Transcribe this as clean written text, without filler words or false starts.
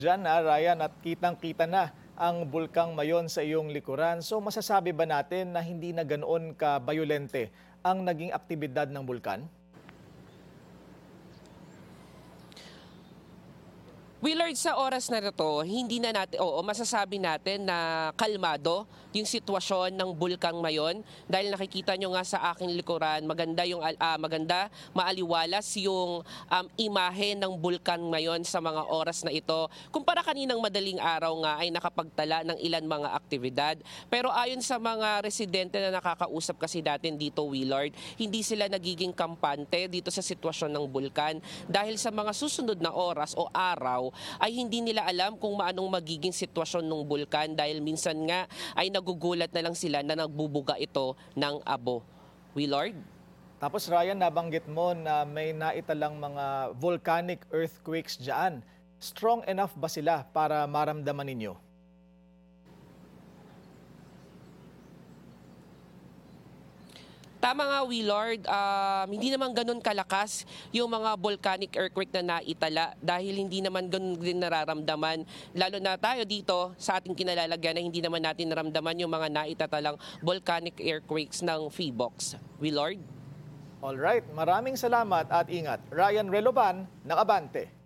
Diyan na, Ryan, at kitang-kita na ang bulkang Mayon sa iyong likuran. So masasabi ba natin na hindi na ganoon ka-bayolente ang naging aktibidad ng bulkan? Willard, sa oras na ito, hindi na natin, masasabi natin na kalmado yung sitwasyon ng bulkang Mayon dahil nakikita nyo nga sa aking likuran, maganda, maaliwalas yung imahe ng bulkan Mayon sa mga oras na ito. Kumpara kaninang madaling araw nga ay nakapagtala ng ilan mga aktibidad. Pero ayon sa mga residente na nakakausap kasi natin dito, Willard, hindi sila nagiging kampante dito sa sitwasyon ng bulkan dahil sa mga susunod na oras o araw ay hindi nila alam kung maanong magiging sitwasyon ng bulkan dahil minsan nga ay nagugulat na lang sila na nagbubuga ito ng abo. Willard? Tapos Ryan, nabanggit mo na may naitalang mga volcanic earthquakes dyan. Strong enough ba sila para maramdaman ninyo? Tama nga, Willard, hindi naman ganun kalakas yung mga volcanic earthquake na naitala dahil hindi naman ganun din nararamdaman. Lalo na tayo dito sa ating kinalalagyan na hindi naman natin naramdaman yung mga naitatalang volcanic earthquakes ng Phivolcs. Willard? Alright, maraming salamat at ingat. Ryan Reloban ng Abante.